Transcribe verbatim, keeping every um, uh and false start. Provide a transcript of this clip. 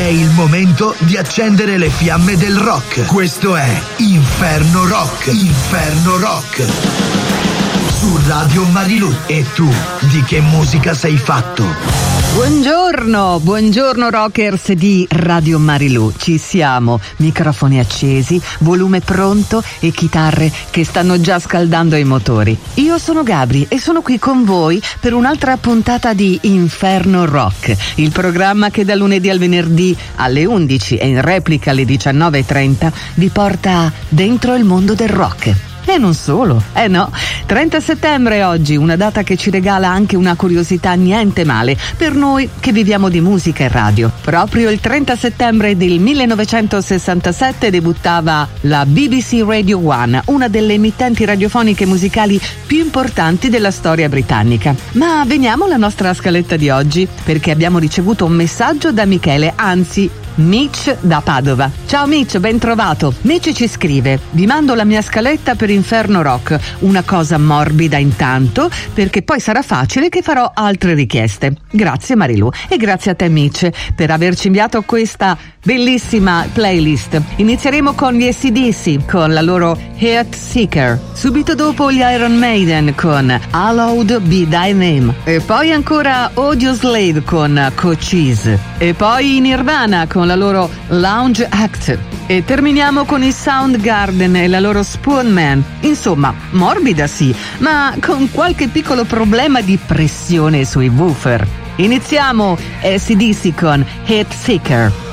il momento di accendere le fiamme del rock. Questo è Inferno Rock. Inferno Rock. Su Radio Marilù. E tu, di che musica sei fatto? Buongiorno, buongiorno rockers di Radio Marilù, ci siamo, microfoni accesi, volume pronto e chitarre che stanno già scaldando i motori. Io sono Gabri e sono qui con voi per un'altra puntata di Inferno Rock, il programma che da lunedì al venerdì alle undici e in replica alle diciannove e trenta vi porta dentro il mondo del rock. E non solo, eh no, trenta settembre oggi, una data che ci regala anche una curiosità niente male per noi che viviamo di musica e radio. Proprio il trenta settembre del millenovecentosessantasette debuttava la B B C Radio One, una delle emittenti radiofoniche musicali più importanti della storia britannica. Ma veniamo alla nostra scaletta di oggi, perché abbiamo ricevuto un messaggio da Michele, anzi Mitch da Padova. Ciao Mitch, ben trovato. Mitch ci scrive: vi mando la mia scaletta per Inferno Rock, una cosa morbida intanto, perché poi sarà facile che farò altre richieste. Grazie Marilù e grazie a te Mitch per averci inviato questa bellissima playlist. Inizieremo con gli A C D C con la loro Heart Seeker, subito dopo gli Iron Maiden con Hallowed Be Thy Name, e poi ancora Audioslave con Cochise, e poi i Nirvana con la loro Lounge Act, e terminiamo con i Soundgarden e la loro Spoon Man. Insomma, morbida sì, ma con qualche piccolo problema di pressione sui woofer. Iniziamo A C D C con Heart Seeker.